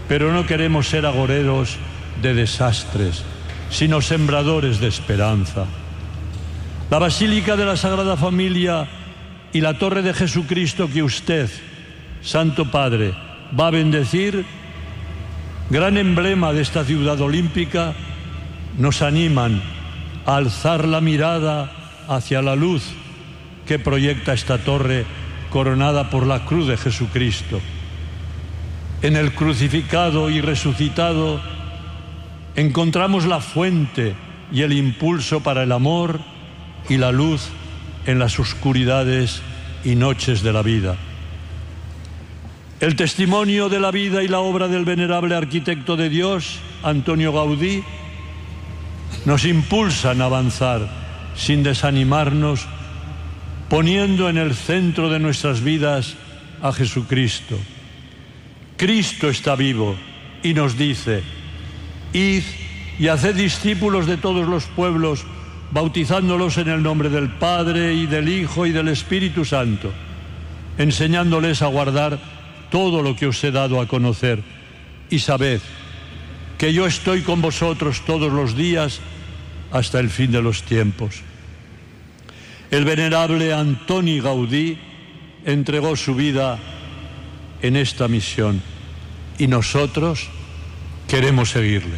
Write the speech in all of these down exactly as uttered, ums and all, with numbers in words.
pero no queremos ser agoreros de desastres, sino sembradores de esperanza. La Basílica de la Sagrada Familia y la Torre de Jesucristo que usted, Santo Padre, va a bendecir, gran emblema de esta ciudad olímpica, nos animan a alzar la mirada hacia la luz que proyecta esta torre coronada por la cruz de Jesucristo. En el crucificado y resucitado encontramos la fuente y el impulso para el amor y la luz en las oscuridades y noches de la vida. El testimonio de la vida y la obra del venerable arquitecto de Dios, Antonio Gaudí, nos impulsan a avanzar sin desanimarnos, poniendo en el centro de nuestras vidas a Jesucristo. Cristo está vivo y nos dice: id y haced discípulos de todos los pueblos, bautizándolos en el nombre del Padre y del Hijo y del Espíritu Santo, enseñándoles a guardar todo lo que os he dado a conocer. Y sabed que yo estoy con vosotros todos los días hasta el fin de los tiempos. El venerable Antoni Gaudí entregó su vida en esta misión y nosotros queremos seguirle.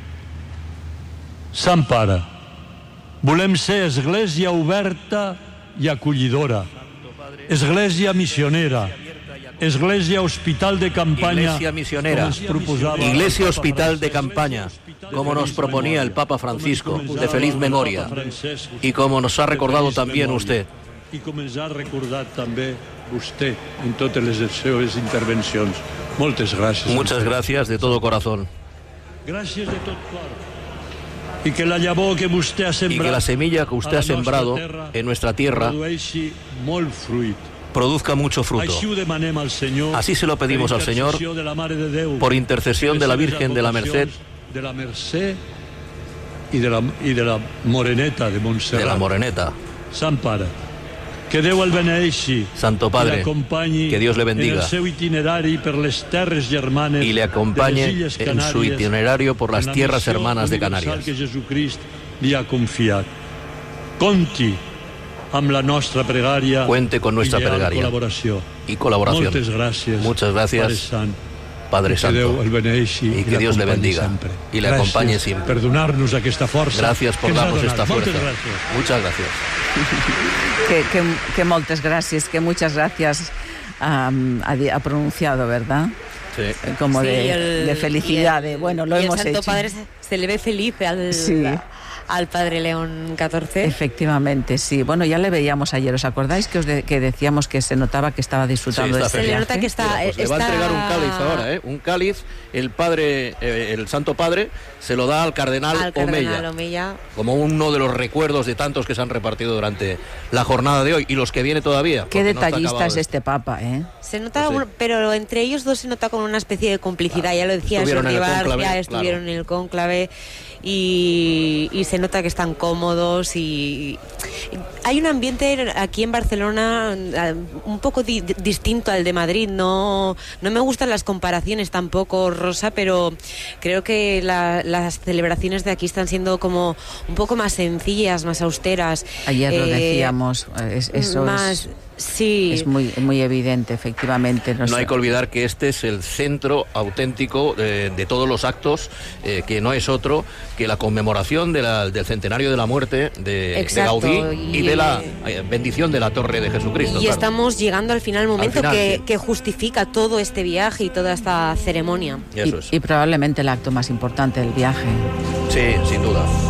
Sant Pare, volem ser església oberta i acollidora, església missionera, església hospital de campaña, iglesia misionera, iglesia hospital de campaña, como nos proponía el Papa Francisco, de feliz memoria, y como nos ha recordado también usted. Y como ens ha recordat també vostè en totes les seves intervencions. Moltes gràcies. Muchas gracias de todo corazón. Gràcies de tot cor. Y que la llavor que vostè ha sembrat, y que la semilla que usted ha sembrado en nuestra tierra produeixi molt fruit. Produzca mucho fruto. Así se lo pedimos al Señor, por intercesión de la Virgen de la Merced, de la Merced y de la, y de la Moreneta de Montserrat. De la Moreneta. Sant Pare, que Déu el beneixi, Santo Padre, que Dios le bendiga en el seu itinerari per les terres germanes y le acompañe de les Illes en su itinerario por las tierras hermanas de Canarias. Que Jesucrist li ha confiat. Conti amb la nostra pregària. Cuente con nuestra y pregària colaboració. y colaboración. Moltes gràcies, Muchas gracias, Padre Santo, y que Dios le bendiga y le acompañe siempre. Perdonarnos aquesta força. Gracias por darnos esta fuerza. Gràcies. Muchas gracias. que, que, que moltes gràcies, que muchas gracias um, ha, ha pronunciado, ¿verdad? Sí. Como sí, de, el, de felicidad, el, de bueno, lo y hemos el Santo hecho. Padre se, se le ve feliz al, sí. al Padre León catorce. Efectivamente, sí. Bueno, ya le veíamos ayer. ¿Os acordáis que os de, que decíamos que se notaba que estaba disfrutando sí, de este este Se le viaje? nota que está... Mira, pues está... le va a entregar un cáliz ahora, ¿eh? Un cáliz, el padre, eh, el Santo Padre, se lo da al cardenal, al cardenal Omeya, Omeya, como uno de los recuerdos de tantos que se han repartido durante la jornada de hoy y los que viene todavía. Qué detallista no es este Papa, ¿eh? Se nota, Pues sí. un, pero entre ellos dos se nota como una especie de complicidad. Claro. Ya lo decía Estuvieron Jordi en el Barcia, cónclave, estuvieron claro. en el cónclave y, y se nota que están cómodos y, y hay un ambiente aquí en Barcelona un poco di, distinto al de Madrid. No, no me gustan las comparaciones tampoco, Rosa, pero creo que la, las celebraciones de aquí están siendo como un poco más sencillas, más austeras. Ayer eh, lo decíamos, es, eso más, es... Sí. Es muy, muy evidente, efectivamente. No, no hay que olvidar que este es el centro auténtico de, de todos los actos, eh, que no es otro que la conmemoración de la, del centenario de la muerte de, de Gaudí y, y de la eh, bendición de la Torre de Jesucristo. Y claro. Estamos llegando al final, momento al final, que, sí. que justifica todo este viaje y toda esta ceremonia. Y, eso es. y, y probablemente el acto más importante del viaje. Sí, sin duda.